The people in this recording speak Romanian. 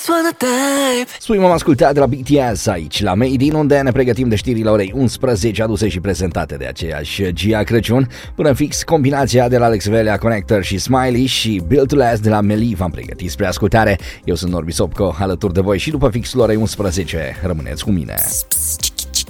Swim am ascultat de la BTS aici la Made in, unde ne pregătim de știrile orei 11 aduse și prezentate de aceeași Gia Crăciun. Până fix combinația de la Alex Velea, Connector și Smiley și Built to Last de la Meli v-am pregătit spre ascultare. Eu sunt Norbi Sopco, alături de voi și după fixul orei 11 rămâneți cu mine.